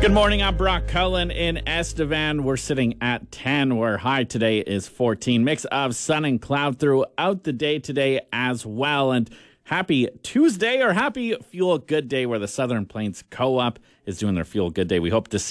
Good morning, I'm Brock Cullen in Estevan. We're sitting at 10, where high today is 14. Mix of sun and cloud throughout the day today as well. And happy Tuesday, or happy Fuel Good Day, where the Southern Plains Co-op is doing their Fuel Good Day. We hope to see